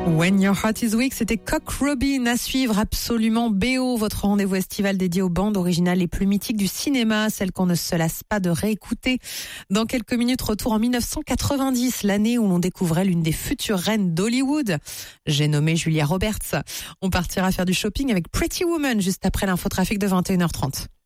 When Your Heart is Weak, c'était Cock Robin à suivre absolument. BO, votre rendez-vous estival dédié aux bandes originales les plus mythiques du cinéma, celles qu'on ne se lasse pas de réécouter. Dans quelques minutes, retour en 1990, l'année où l'on découvrait l'une des futures reines d'Hollywood. J'ai nommé Julia Roberts. On partira faire du shopping avec Pretty Woman juste après l'infotrafic de 21h30.